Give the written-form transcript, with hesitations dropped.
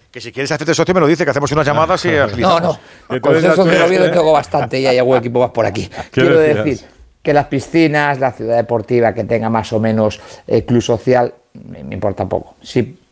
Que si quieres hacerte socio me lo dice, que hacemos unas llamadas y agilizamos. Con ser socio del Oviedo tengo bastante y hay algún equipo más por aquí. Quiero decir que las piscinas, la ciudad deportiva que tenga más o menos club social, me importa poco. Si